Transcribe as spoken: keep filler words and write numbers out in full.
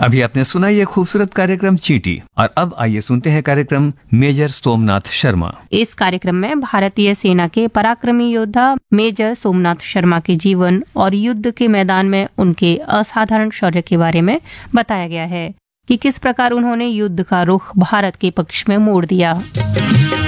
अभी आपने सुना ये खूबसूरत कार्यक्रम चींटी, और अब आइए सुनते हैं कार्यक्रम मेजर सोमनाथ शर्मा। इस कार्यक्रम में भारतीय सेना के पराक्रमी योद्धा मेजर सोमनाथ शर्मा के जीवन और युद्ध के मैदान में उनके असाधारण शौर्य के बारे में बताया गया है कि किस प्रकार उन्होंने युद्ध का रुख भारत के पक्ष में मोड़ दिया।